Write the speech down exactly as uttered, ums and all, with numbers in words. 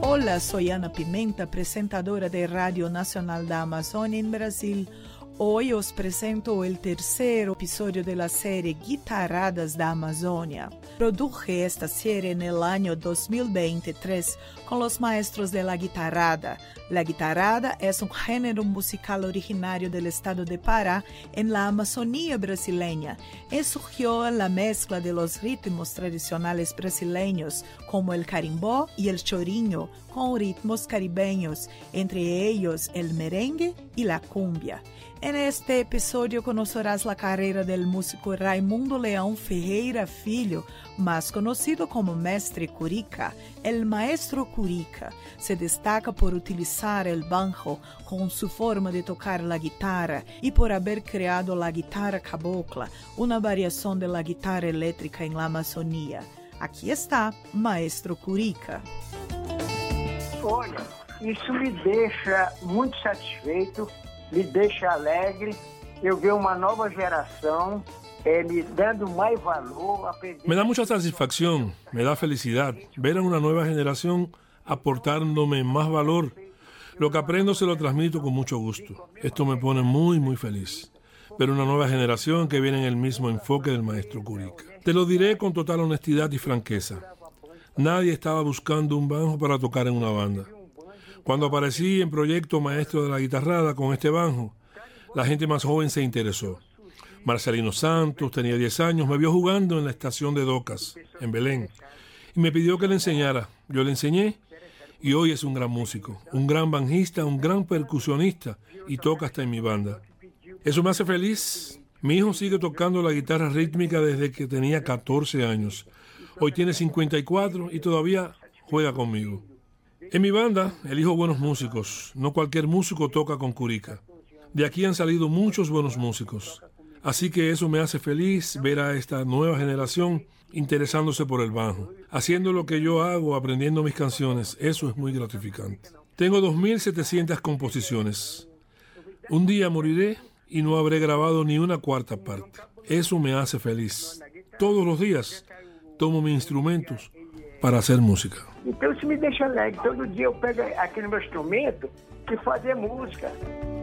Hola, soy Ana Pimenta, presentadora de Radio Nacional da Amazônia en Brasil. Hoy os presento el tercer episodio de la serie Guitarradas da Amazônia. Produje esta serie en el año dos mil veintitrés con los maestros de la guitarrada. La guitarrada es un género musical originario del estado de Pará en la Amazonía brasileña y surgió en la mezcla de los ritmos tradicionales brasileños como el carimbó y el chorinho con ritmos caribeños, entre ellos el merengue y la cumbia. En este episodio conocerás la carrera del músico Raimundo Leão Ferreira Filho, más conocido como Mestre Curica. El maestro Curica se destaca por utilizar el banjo con su forma de tocar la guitarra y por haber creado la guitarra cabocla, una variación de la guitarra eléctrica en la Amazonía. Aquí está Maestro Curica. Olha, isso me deixa muito satisfeito, me deixa alegre. Eu ver uma nova geração eh, me dando más valor. Aprender... Me da mucha satisfacción, me da felicidad ver a una nueva generación aportándome más valor. Lo que aprendo se lo transmito con mucho gusto. Esto me pone muy, muy feliz. Ver una nueva generación que viene en el mismo enfoque del maestro Curica. Te lo diré con total honestidad y franqueza. Nadie estaba buscando un banjo para tocar en una banda. Cuando aparecí en Proyecto Maestro de la Guitarrada con este banjo, la gente más joven se interesó. Marcelino Santos tenía diez años, me vio jugando en la estación de Docas, en Belén, y me pidió que le enseñara. Yo le enseñé y hoy es un gran músico, un gran banjista, un gran percusionista y toca hasta en mi banda. Eso me hace feliz. Mi hijo sigue tocando la guitarra rítmica desde que tenía catorce años. Hoy tiene cincuenta y cuatro y todavía juega conmigo. En mi banda elijo buenos músicos. No cualquier músico toca con Curica. De aquí han salido muchos buenos músicos. Así que eso me hace feliz ver a esta nueva generación interesándose por el banjo. Haciendo lo que yo hago, aprendiendo mis canciones, eso es muy gratificante. Tengo dos mil setecientas composiciones. Un día moriré y no habré grabado ni una cuarta parte. Eso me hace feliz. Todos los días tomo mis instrumentos para hacer música. Então isso me deixa alegre. Todo dia eu pego aquele meu instrumento e fazer música.